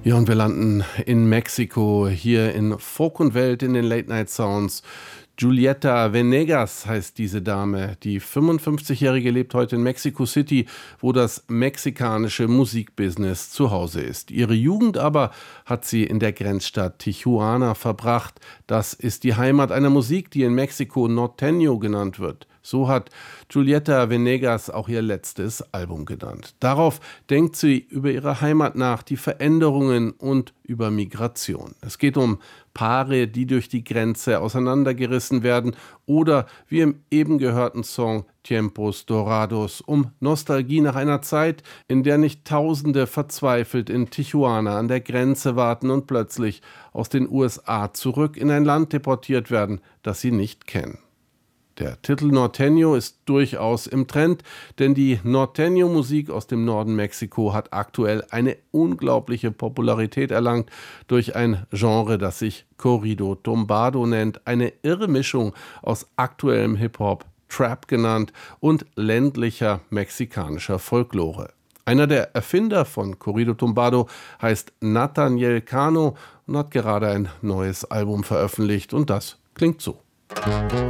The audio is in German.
Ja, und wir landen in Mexiko, hier in Folk und Welt in den Late Night Sounds. Julieta Venegas heißt diese Dame. Die 55-Jährige lebt heute in Mexico City, wo das mexikanische Musikbusiness zu Hause ist. Ihre Jugend aber hat sie in der Grenzstadt Tijuana verbracht. Das ist die Heimat einer Musik, die in Mexiko Norteño genannt wird. So hat Julieta Venegas auch ihr letztes Album genannt. Darauf denkt sie über ihre Heimat nach, die Veränderungen und über Migration. Es geht um Paare, die durch die Grenze auseinandergerissen werden, oder wie im eben gehörten Song Tiempos Dorados um Nostalgie nach einer Zeit, in der nicht Tausende verzweifelt in Tijuana an der Grenze warten und plötzlich aus den USA zurück in ein Land deportiert werden, das sie nicht kennen. Der Titel Norteño ist durchaus im Trend, denn die Norteño-Musik aus dem Norden Mexiko hat aktuell eine unglaubliche Popularität erlangt durch ein Genre, das sich Corrido Tumbado nennt, eine irre Mischung aus aktuellem Hip-Hop, Trap genannt, und ländlicher mexikanischer Folklore. Einer der Erfinder von Corrido Tumbado heißt Nathaniel Cano und hat gerade ein neues Album veröffentlicht, und das klingt so.